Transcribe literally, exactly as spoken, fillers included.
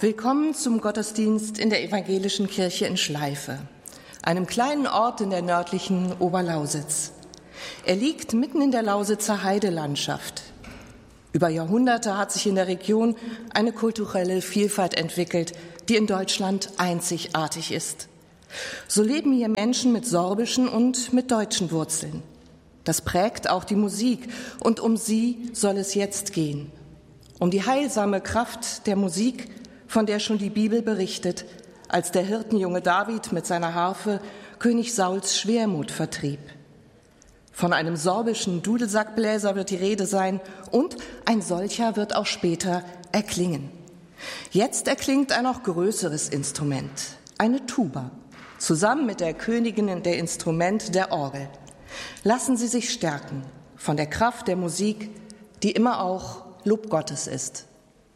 Willkommen zum Gottesdienst in der Evangelischen Kirche in Schleife, einem kleinen Ort in der nördlichen Oberlausitz. Er liegt mitten in der Lausitzer Heidelandschaft. Über Jahrhunderte hat sich in der Region eine kulturelle Vielfalt entwickelt, die in Deutschland einzigartig ist. So leben hier Menschen mit sorbischen und mit deutschen Wurzeln. Das prägt auch die Musik, und um sie soll es jetzt gehen. Um die heilsame Kraft der Musik, von der schon die Bibel berichtet, als der Hirtenjunge David mit seiner Harfe König Sauls Schwermut vertrieb. Von einem sorbischen Dudelsackbläser wird die Rede sein, und ein solcher wird auch später erklingen. Jetzt erklingt ein noch größeres Instrument, eine Tuba, zusammen mit der Königin der Instrumente der Orgel. Lassen Sie sich stärken von der Kraft der Musik, die immer auch Lob Gottes ist.